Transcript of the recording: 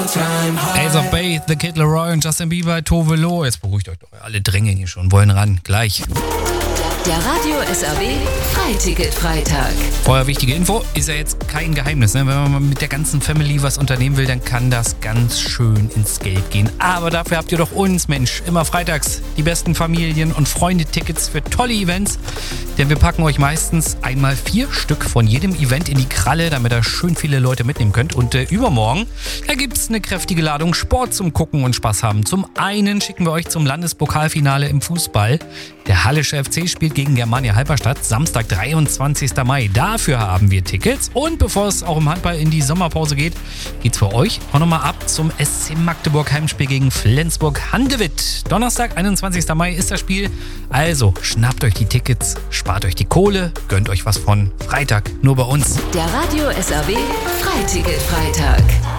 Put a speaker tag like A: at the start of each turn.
A: Ace of Base, The Kid Laroi und Justin Bieber, Tove Lo. Jetzt beruhigt euch doch, alle drängeln hier schon, wollen ran, gleich.
B: Der Radio SRW Freiticket-Freitag.
A: Vorher wichtige Info, ist ja jetzt kein Geheimnis, ne? Wenn man mit der ganzen Family was unternehmen will, dann kann das ganz schön ins Geld gehen. Aber dafür habt ihr doch uns, Mensch, immer freitags die besten Familien- und Freunde-Tickets für tolle Events. Denn wir packen euch meistens einmal 4 Stück von jedem Event in die Kralle, damit ihr schön viele Leute mitnehmen könnt. Und übermorgen, da gibt's eine kräftige Ladung Sport zum Gucken und Spaß haben. Zum einen schicken wir euch zum Landespokalfinale im Fußball. Der Hallische FC spielt gegen Germania Halberstadt, Samstag, 23. Mai. Dafür haben wir Tickets. Und bevor es auch im Handball in die Sommerpause geht, geht's für euch auch nochmal ab zum SC Magdeburg Heimspiel gegen Flensburg-Handewitt. Donnerstag, 21. Mai ist das Spiel. Also schnappt euch die Tickets, spart euch die Kohle, gönnt euch was von Freitag nur bei uns.
B: Der Radio SRW Freiticket-Freitag.